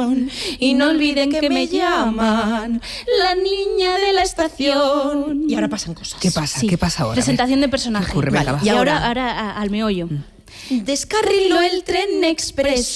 estación. Y no olviden que me llaman la niña de la estación. Y ahora pasan cosas. ¿Qué pasa? Sí. ¿Qué pasa ahora? Presentación de personaje. ¿Qué ocurre? Venga, Vale. va. Y ahora al meollo. Descarriló el tren expreso.